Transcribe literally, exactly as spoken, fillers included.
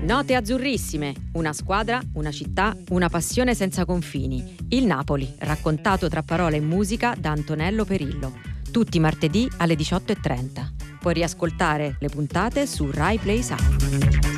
Note azzurrissime, una squadra, una città, una passione senza confini. Il Napoli, raccontato tra parole e musica da Antonello Perillo. Tutti martedì alle diciotto e trenta. Puoi riascoltare le puntate su Rai Play Sound.